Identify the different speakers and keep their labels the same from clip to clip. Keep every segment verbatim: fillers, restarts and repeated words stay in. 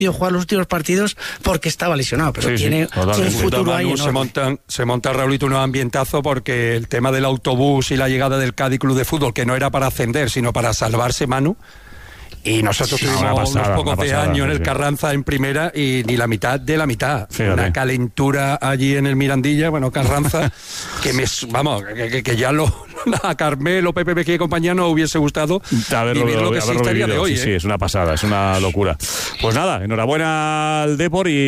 Speaker 1: jugar los últimos partidos porque estaba lesionado, pero sí, tiene
Speaker 2: sí,
Speaker 1: un futuro ahí
Speaker 2: se monta, se monta Raulito un ambientazo porque el tema del autobús y la llegada del Cádiz Club de Fútbol, que no era para ascender sino para salvarse, Manu, y nosotros sí, tuvimos pasada, unos pocos pasada, de años en el sí. Carranza en primera y ni la mitad de la mitad. Fíjate. Una calentura allí en el Mirandilla, bueno, Carranza, que me, vamos, que, que ya lo a Carmelo, Pepe Mejía y compañía no hubiese gustado
Speaker 3: haberlo,
Speaker 2: vivir lo que sí estaría de hoy.
Speaker 3: Sí,
Speaker 2: ¿eh?
Speaker 3: sí, es una pasada, es una locura. Pues nada, enhorabuena al Depor y,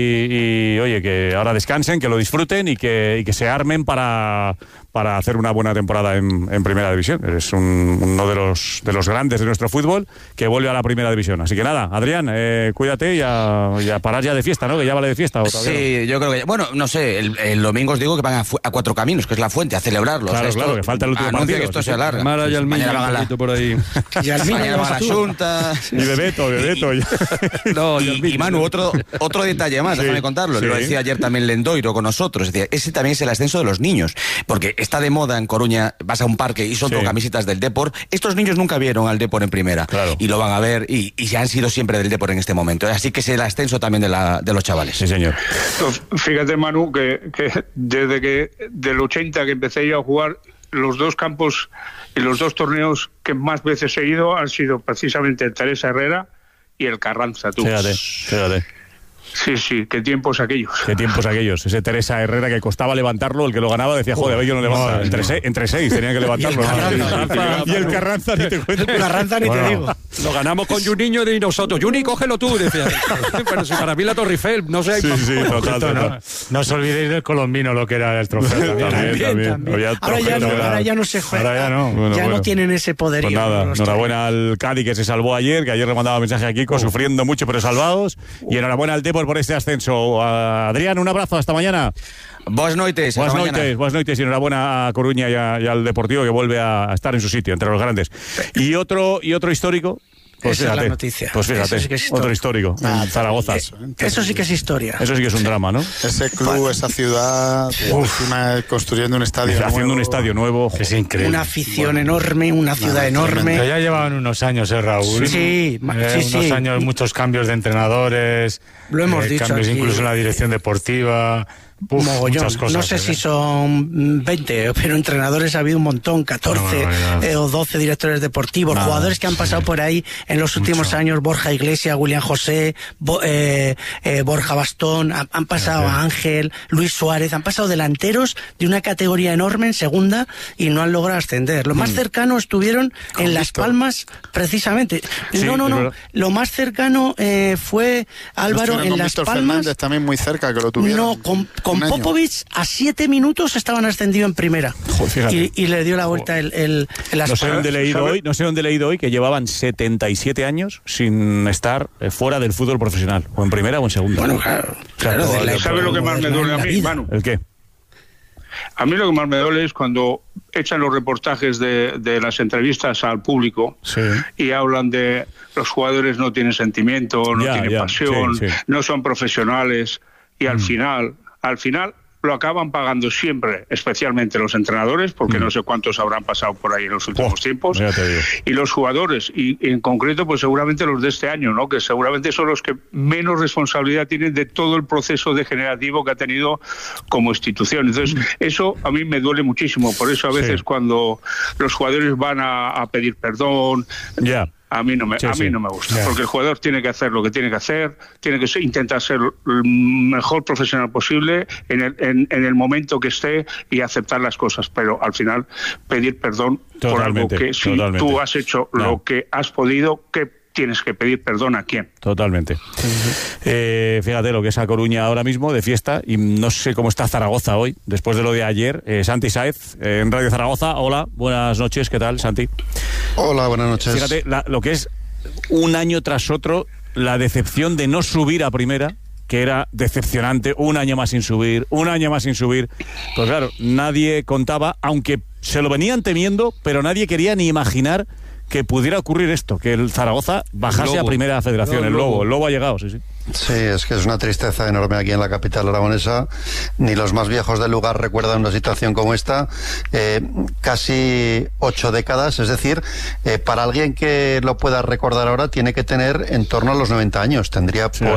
Speaker 3: y oye, que ahora descansen, que lo disfruten y que, y que se armen para... para hacer una buena temporada en, en Primera División. Es un, uno de los de los grandes de nuestro fútbol que vuelve a la Primera División. Así que nada, Adrián, eh, cuídate y a, y a parar ya de fiesta, ¿no? Que ya vale de fiesta. ¿O
Speaker 4: sí, no? Yo creo que... Bueno, no sé, el, el domingo os digo que van a, a Cuatro Caminos, que es la Fuente, a celebrarlo.
Speaker 3: Claro, o sea, claro, que falta el último partido.
Speaker 4: Que esto se alarga.
Speaker 2: Mara y Almiño,
Speaker 4: mañana van a la...
Speaker 2: por ahí.
Speaker 4: Y mañana van a la Junta.
Speaker 3: Y Bebeto, Bebeto.
Speaker 4: Y, no, y, y, y Manu, otro, otro detalle más, sí, déjame contarlo. Sí. Lo decía ayer también Lendoiro con nosotros. Es decir, ese también es el ascenso de los niños. Porque está de moda en Coruña, vas a un parque y son sí. todo camisetas del Depor. Estos niños nunca vieron al Depor en primera,
Speaker 3: claro.
Speaker 4: y lo van a ver y, y ya han sido siempre del Depor en este momento. Así que es el ascenso también de, la, de los chavales.
Speaker 3: Sí, señor.
Speaker 5: Fíjate, Manu, que, que desde que del ochenta que empecé yo a jugar, los dos campos y los dos torneos que más veces he ido han sido precisamente el Teresa Herrera y el Carranza. Tú.
Speaker 3: Fíjate, fíjate.
Speaker 5: Sí, sí, qué tiempos aquellos.
Speaker 3: Qué tiempos aquellos. Ese Teresa Herrera que costaba levantarlo, el que lo ganaba decía, joder, yo no levanto. Entre, se, entre seis tenían que levantarlo.
Speaker 2: Y el Carranza, ni te cuento.
Speaker 1: El Carranza ni bueno, te digo.
Speaker 2: Lo ganamos con Juninho y nosotros. Juni, cógelo tú, decía. Pero si para mí la Torre Eiffel, no sé.
Speaker 3: Sí, sí, total, total.
Speaker 6: No, no os olvidéis del colombino, lo que era el trofeo.
Speaker 3: También, también. también.
Speaker 1: también. Ahora, ya no, ahora ya no se juega.
Speaker 6: Ahora ya no.
Speaker 1: Bueno, ya bueno. no tienen ese poderío.
Speaker 3: Pues nada, enhorabuena al Cádiz que se salvó ayer, que ayer le mandaba mensaje a Kiko, uh. sufriendo mucho pero salvados. Y enhorabuena al Depor por este ascenso. Adrián, un abrazo, hasta mañana.
Speaker 4: Buenas noches.
Speaker 3: Buenas noches, buenas noches y enhorabuena a Coruña y, a, y al Deportivo que vuelve a estar en su sitio, entre los grandes. Y otro, y otro histórico. Pues
Speaker 1: Esa
Speaker 3: fíjate,
Speaker 1: es la noticia.
Speaker 3: Pues fíjate, sí que es otro histórico, ah, en Zaragoza.
Speaker 1: Eso, eso sí que es historia.
Speaker 3: Eso sí que es un drama, ¿no?
Speaker 7: Ese club, bueno. esa ciudad, encima construyendo un estadio
Speaker 3: Haciendo
Speaker 7: nuevo.
Speaker 3: un estadio nuevo.
Speaker 6: Es increíble.
Speaker 1: Una afición bueno. enorme, una ciudad Nada, enorme.
Speaker 6: Pero ya llevaban unos años, ¿eh, Raúl?
Speaker 1: Sí, sí.
Speaker 6: Eh,
Speaker 1: sí
Speaker 6: unos
Speaker 1: sí.
Speaker 6: años, muchos cambios de entrenadores.
Speaker 1: Lo hemos
Speaker 6: eh,
Speaker 1: dicho
Speaker 6: Cambios
Speaker 1: aquí.
Speaker 6: incluso en la dirección deportiva. Uf, muchas cosas,
Speaker 1: no sé
Speaker 6: ¿eh?
Speaker 1: si son veinte, pero entrenadores ha habido un montón, catorce no, no, no. Eh, o doce directores deportivos, no, jugadores que han pasado sí. por ahí en los últimos Mucho. años, Borja Iglesias, William José, Bo, eh, eh, Borja Bastón, han, han pasado sí. a Ángel, Luis Suárez, han pasado delanteros de una categoría enorme en segunda y no han logrado ascender. Lo más mm. cercano estuvieron en Las Palmas, precisamente. Sí, no, no, no. Lo más cercano eh, fue Álvaro en Las
Speaker 7: Víctor
Speaker 1: Palmas.
Speaker 7: Fernández también muy cerca que lo tuvieron.
Speaker 1: No, con, con Popovic a siete minutos estaban ascendidos en primera.
Speaker 3: Joder,
Speaker 1: y, y le dio la vuelta el, el, el
Speaker 3: no sé dónde he leído hoy, no sé dónde he leído hoy que llevaban setenta y siete años sin estar fuera del fútbol profesional, o en primera o en segunda.
Speaker 1: Bueno, claro.
Speaker 5: claro, claro la, ¿sabes lo que más me duele a mí, Manu?
Speaker 3: ¿El qué?
Speaker 5: A mí lo que más me duele es cuando echan los reportajes de, de las entrevistas al público
Speaker 3: sí.
Speaker 5: y hablan de los jugadores no tienen sentimiento, no
Speaker 3: ya,
Speaker 5: tienen
Speaker 3: ya,
Speaker 5: pasión,
Speaker 3: sí, sí.
Speaker 5: no son profesionales y al mm. final, al final lo acaban pagando siempre, especialmente los entrenadores, porque mm. no sé cuántos habrán pasado por ahí en los últimos oh, tiempos, y los jugadores, y en concreto pues seguramente los de este año, ¿no? Que seguramente son los que menos responsabilidad tienen de todo el proceso degenerativo que ha tenido como institución. Entonces, mm. eso a mí me duele muchísimo, por eso a veces sí. cuando los jugadores van a, a pedir perdón...
Speaker 3: Ya. Yeah.
Speaker 5: A mí no me, sí, a mí sí. no me gusta, yeah. porque el jugador tiene que hacer lo que tiene que hacer, tiene que ser, intentar ser el mejor profesional posible en el, en, en el momento que esté y aceptar las cosas, pero al final pedir perdón totalmente, por algo que si totalmente. tú has hecho no. lo que has podido, que tienes que pedir perdón a quién.
Speaker 3: Totalmente. Uh-huh. Eh, fíjate lo que es A Coruña ahora mismo de fiesta, y no sé cómo está Zaragoza hoy, después de lo de ayer. Eh, Santi Sáez, eh, en Radio Zaragoza. Hola, buenas noches, ¿qué tal, Santi?
Speaker 7: Hola, buenas noches.
Speaker 3: Fíjate la, lo que es un año tras otro, la decepción de no subir a primera, que era decepcionante, un año más sin subir, un año más sin subir. Pues claro, nadie contaba, aunque se lo venían temiendo, pero nadie quería ni imaginar que pudiera ocurrir esto, que el Zaragoza bajase a Primera Federación. No, el, lobo. el Lobo, el Lobo ha llegado, sí, sí.
Speaker 8: Sí, es que es una tristeza enorme aquí en la capital aragonesa. Ni los más viejos del lugar recuerdan una situación como esta. Eh, casi ocho décadas, es decir, eh, para alguien que lo pueda recordar ahora tiene que tener en torno a los noventa años. Tendría sí. por